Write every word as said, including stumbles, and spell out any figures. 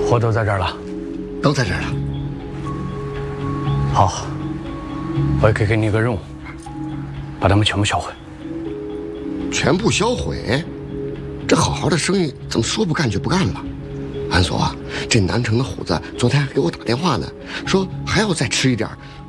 货都在这儿了， 都在这儿了。 好，我也可以给你一个任务，把他们全部销毁。 全部销毁？这好好的生意怎么说不干就不干了？安所啊，这南城的虎子昨天还给我打电话呢，说还要再吃一点。